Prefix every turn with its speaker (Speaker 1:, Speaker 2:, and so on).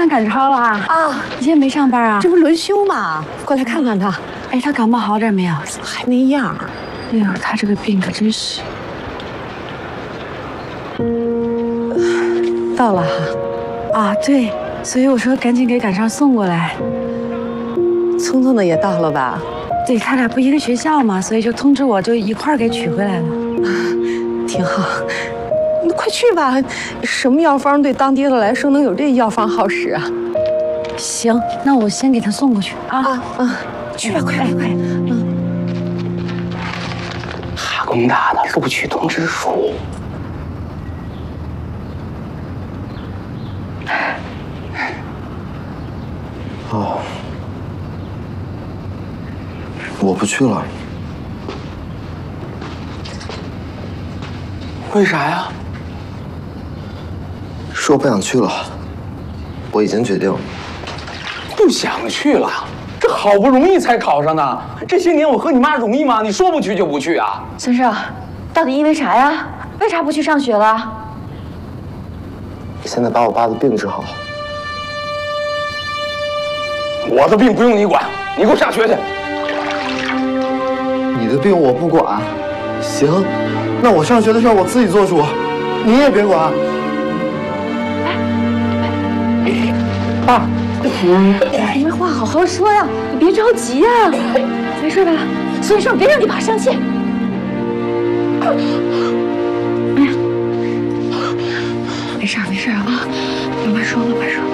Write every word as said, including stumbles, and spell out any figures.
Speaker 1: 赶超了啊！
Speaker 2: 啊，
Speaker 1: 你今天没上班啊？
Speaker 2: 这不轮休吗？过来看看他。
Speaker 1: 哎，他感冒好点没有？
Speaker 2: 还那样。
Speaker 1: 哎呦，他这个病可真是……
Speaker 2: 到了哈。
Speaker 1: 啊，对，所以我说赶紧给赶超送过来。
Speaker 2: 聪聪的也到了吧？
Speaker 1: 对他俩不一个学校嘛，所以就通知我，就一块儿给取回来了。
Speaker 2: 挺好。你快去吧，什么药方对当爹的来说能有这药方好使啊？
Speaker 1: 行，那我先给他送过去啊
Speaker 2: 啊啊！去吧，快快快！嗯。
Speaker 3: 哈工大的录取通知书。
Speaker 4: 哦，我不去了。
Speaker 3: 为啥呀？
Speaker 4: 是我不想去了，我已经决定了。
Speaker 3: 不想去了？这好不容易才考上的，这些年我和你妈容易吗？你说不去就不去啊？
Speaker 1: 孙少，到底因为啥呀？为啥不去上学了？
Speaker 4: 现在把我爸的病治好。
Speaker 3: 我的病不用你管，你给我上学去。
Speaker 4: 你的病我不管。行，那我上学的事儿我自己做主，你也别管。
Speaker 3: 爸，
Speaker 1: 你们话好好说呀，你别着急呀。没事吧？孙少，别让你爸生气。哎呀，没事没事啊，慢慢说，慢慢说。